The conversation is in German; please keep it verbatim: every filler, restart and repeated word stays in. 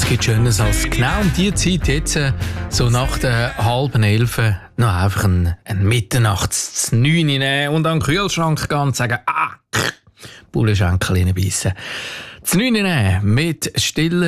Was gibt Schönes als genau um diese Zeit jetzt, äh, so nach der halben elf, noch einfach ein, ein Mitternachts neun nehmen und an den Kühlschrank gehen und sagen, ah, Bullenschenkel reinbeissen. Das neun nehmen mit Stille